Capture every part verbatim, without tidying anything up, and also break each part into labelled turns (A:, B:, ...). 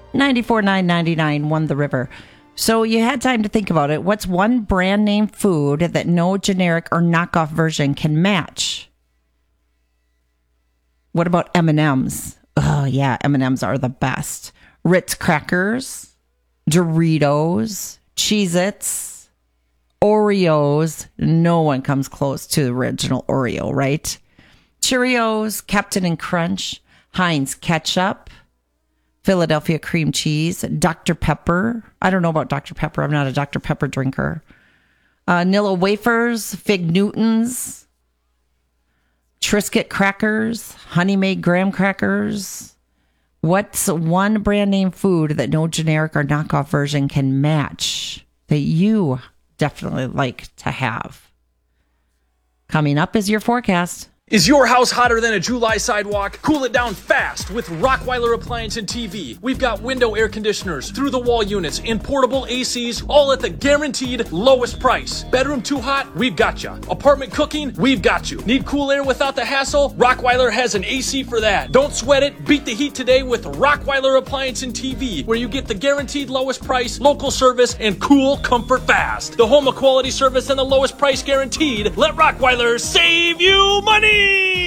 A: ninety-four nine ninety-nine won the river. So you had time to think about it. What's one brand name food that no generic or knockoff version can match? What about M and M's? Oh, yeah, M and M's are the best. Ritz crackers, Doritos, Cheez-Its, Oreos. No one comes close to the original Oreo, right? Cheerios, Captain and Crunch, Heinz ketchup, Philadelphia cream cheese, Doctor Pepper. I don't know about Doctor Pepper. I'm not a Doctor Pepper drinker. Uh, Nilla wafers, Fig Newtons, Triscuit crackers, Honey Maid graham crackers. What's one brand name food that no generic or knockoff version can match that you definitely like to have? Coming up is your forecast.
B: Is your house hotter than a July sidewalk? Cool it down fast with Rockweiler Appliance and T V. We've got window air conditioners, through-the-wall units, and portable A Cs, all at the guaranteed lowest price. Bedroom too hot? We've got you. Apartment cooking? We've got you. Need cool air without the hassle? Rockweiler has an A C for that. Don't sweat it. Beat the heat today with Rockweiler Appliance and T V, where you get the guaranteed lowest price, local service, and cool comfort fast. The home of quality service and the lowest price guaranteed. Let Rockweiler save you money!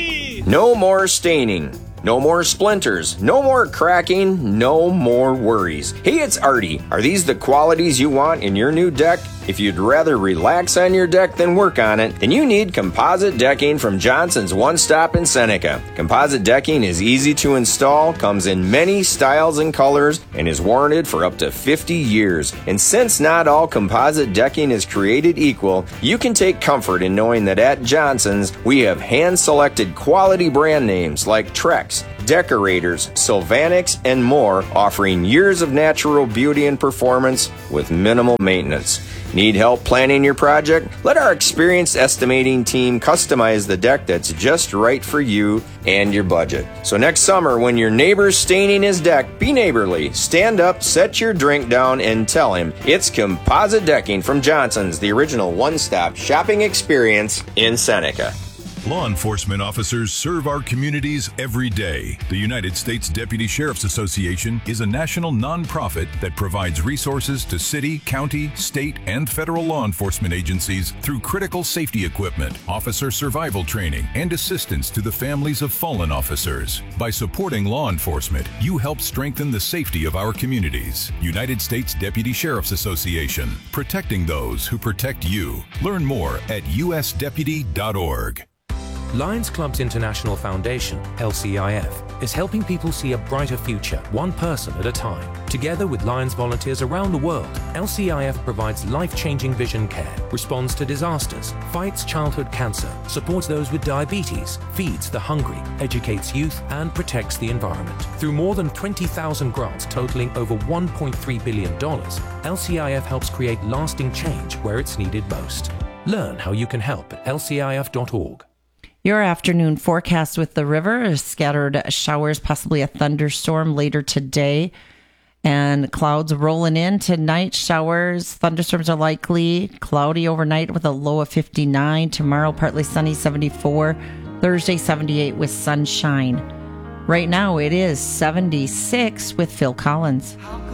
C: No more staining. No more splinters. No more cracking. No more worries. Hey, it's Artie. Are these the qualities you want in your new deck? If you'd rather relax on your deck than work on it, then you need composite decking from Johnson's One Stop in Seneca. Composite decking is easy to install, comes in many styles and colors, and is warranted for up to fifty years. And since not all composite decking is created equal, you can take comfort in knowing that at Johnson's, we have hand-selected quality brand names like Trex, Decorators, Sylvanix, and more, offering years of natural beauty and performance with minimal maintenance. Need help planning your project? Let our experienced estimating team customize the deck that's just right for you and your budget. So next summer, when your neighbor's staining his deck, be neighborly. Stand up, set your drink down, and tell him it's composite decking from Johnson's, the original one-stop shopping experience in Seneca.
D: Law enforcement officers serve our communities every day. The United States Deputy Sheriff's Association is a national nonprofit that provides resources to city, county, state, and federal law enforcement agencies through critical safety equipment, officer survival training, and assistance to the families of fallen officers. By supporting law enforcement, you help strengthen the safety of our communities. United States Deputy Sheriff's Association, protecting those who protect you. Learn more at u s deputy dot org.
E: Lions Clubs International Foundation, L C I F, is helping people see a brighter future, one person at a time. Together with Lions volunteers around the world, L C I F provides life-changing vision care, responds to disasters, fights childhood cancer, supports those with diabetes, feeds the hungry, educates youth, and protects the environment. Through more than twenty thousand grants totaling over one point three billion dollars, L C I F helps create lasting change where it's needed most. Learn how you can help at L C I F dot org.
A: Your afternoon forecast with the river is scattered showers, possibly a thunderstorm later today, and clouds rolling in tonight. Showers, thunderstorms are likely. Cloudy overnight with a low of fifty-nine. Tomorrow, partly sunny, seventy-four. Thursday, seventy-eight with sunshine. Right now, it is seventy-six with Phil Collins.